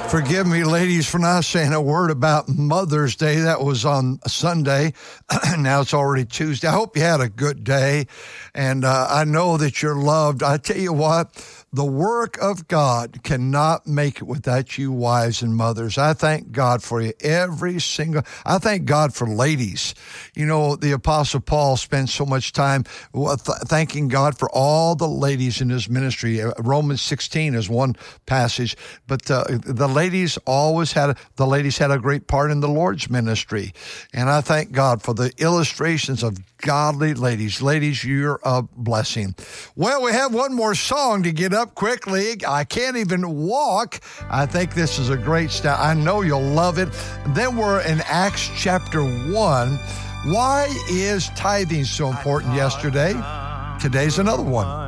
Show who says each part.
Speaker 1: Forgive me, ladies, for not saying a word about Mother's Day. That was on Sunday. Now it's already Tuesday. I hope you had a good day, and I know that you're loved. I tell you what, the work of God cannot make it without you wives and mothers. I thank God for you I thank God for ladies. You know, the Apostle Paul spends so much time thanking God for all the ladies in his ministry. Romans 16 is one passage, but the ladies had a great part in the Lord's ministry. And I thank God for the illustrations of godly ladies. Ladies, you're a blessing. Well, we have one more song to get up quickly. I can't even walk. I think this is a great style. I know you'll love it. Then we're in Acts chapter 1. Why is tithing so important yesterday? Today's another one.